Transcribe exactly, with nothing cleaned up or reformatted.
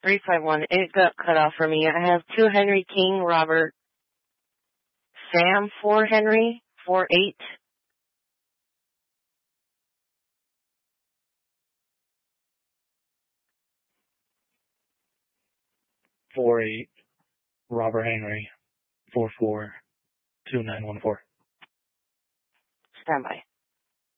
three five one. It got cut off for me. I have two Henry King, Robert, Sam, four Henry, four eight. Four eight, Robert Henry, four four, two nine one four. Stand by.